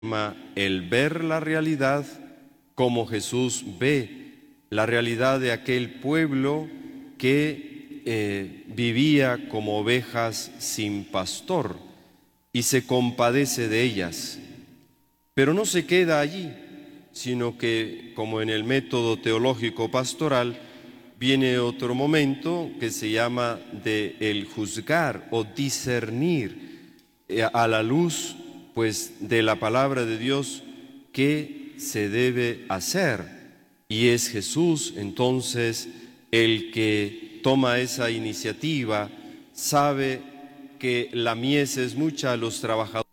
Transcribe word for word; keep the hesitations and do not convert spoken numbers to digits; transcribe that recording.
llama el ver la realidad como Jesús ve la realidad de aquel pueblo que eh, vivía como ovejas sin pastor y se compadece de ellas. Pero no se queda allí, sino que, como en el método teológico pastoral, viene otro momento que se llama de el juzgar o discernir eh, a la luz pues de la palabra de Dios qué se debe hacer. Y es Jesús entonces el que toma esa iniciativa, sabe que la mies es mucha, los trabajadores